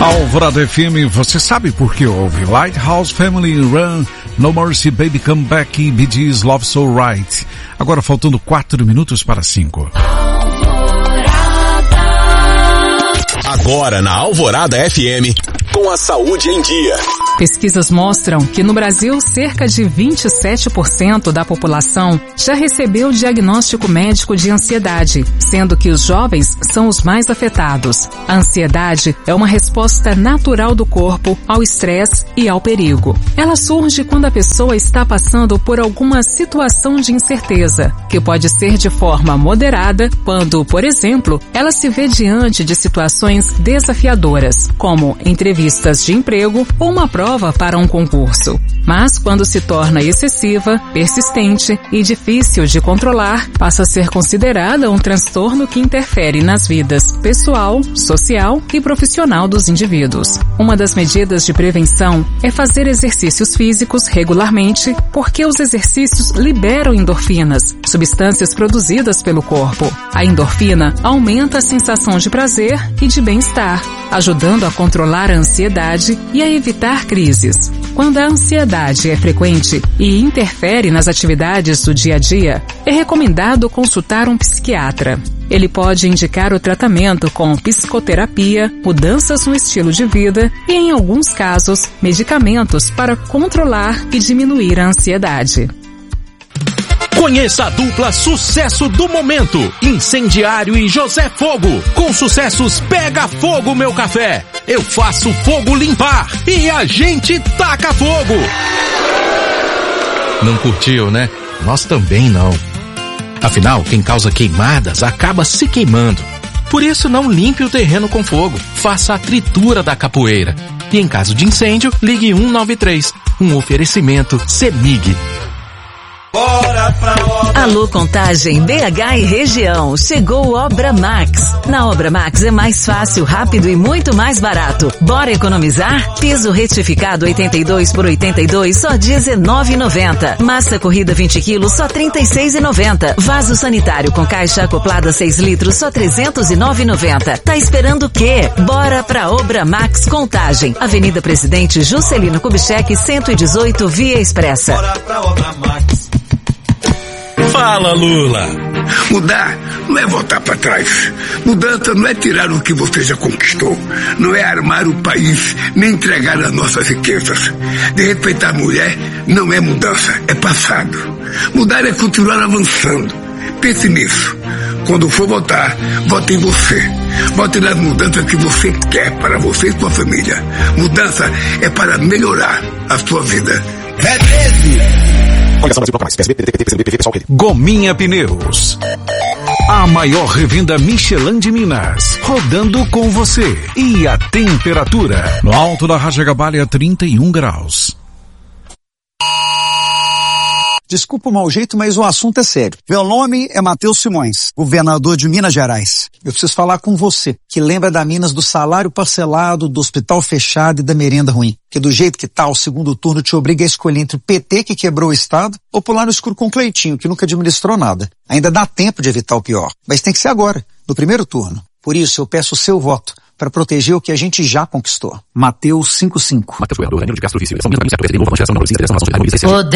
Alvorada FM, você sabe por que ouve Lighthouse Family Run, No Mercy, Baby Come Back e Bee Gees Love So Right. Agora faltando 4 minutos para 5. Agora na Alvorada FM, com a saúde em dia. Pesquisas mostram que no Brasil cerca de 27% da população já recebeu diagnóstico médico de ansiedade, sendo que os jovens são os mais afetados. A ansiedade é uma resposta natural do corpo ao estresse e ao perigo. Ela surge quando a pessoa está passando por alguma situação de incerteza, que pode ser de forma moderada quando, por exemplo, ela se vê diante de situações desafiadoras, como entrevistas de emprego ou uma prova para um concurso. Mas quando se torna excessiva, persistente e difícil de controlar, passa a ser considerada um transtorno que interfere nas vidas pessoal, social e profissional dos indivíduos. Uma das medidas de prevenção é fazer exercícios físicos regularmente, porque os exercícios liberam endorfinas, substâncias produzidas pelo corpo. A endorfina aumenta a sensação de prazer e de bem-estar, ajudando a controlar a ansiedade e a evitar crises. Quando a ansiedade é frequente e interfere nas atividades do dia a dia, é recomendado consultar um psiquiatra. Ele pode indicar o tratamento com psicoterapia, mudanças no estilo de vida e, em alguns casos, medicamentos para controlar e diminuir a ansiedade. Conheça a dupla sucesso do momento, Incendiário e José Fogo. Com sucessos Pega Fogo Meu Café, Eu Faço Fogo Limpar e a gente taca fogo. Não curtiu, né? Nós também não. Afinal, quem causa queimadas acaba se queimando. Por isso, não limpe o terreno com fogo. Faça a tritura da capoeira. E em caso de incêndio, ligue 193. Um oferecimento CEMIG. Alô Contagem, BH e região, chegou Obra Max. Na Obra Max é mais fácil, rápido e muito mais barato. Bora economizar? Piso retificado 82 por 82 só R$19,90. Massa corrida 20 kg só R$36,90. Vaso sanitário com caixa acoplada 6 litros só R$309,90. Tá esperando o quê? Bora pra Obra Max Contagem. Avenida Presidente Juscelino Kubitschek 118 Via Expressa. Bora pra Obra Max. Fala, Lula! Mudar não é voltar para trás. Mudança não é tirar o que você já conquistou. Não é armar o país, nem entregar as nossas riquezas. De respeitar a mulher não é mudança, é passado. Mudar é continuar avançando. Pense nisso. Quando for votar, vote em você. Vote nas mudanças que você quer para você e sua família. Mudança é para melhorar a sua vida. É 13! Gominha Pneus, a maior revenda Michelin de Minas, rodando com você. E a temperatura no alto da Raja Gabalha 31 graus. Desculpa o mau jeito, mas o assunto é sério. Meu nome é Matheus Simões, governador de Minas Gerais. Eu preciso falar com você, que lembra da Minas do salário parcelado, do hospital fechado e da merenda ruim. Que do jeito que tá, o segundo turno te obriga a escolher entre o PT, que quebrou o Estado, ou pular no escuro com o Cleitinho, que nunca administrou nada. Ainda dá tempo de evitar o pior, mas tem que ser agora, no primeiro turno. Por isso, eu peço o seu voto, para proteger o que a gente já conquistou. Mateus 5:5. Mateus Goiador, Danilo de Castro Vício.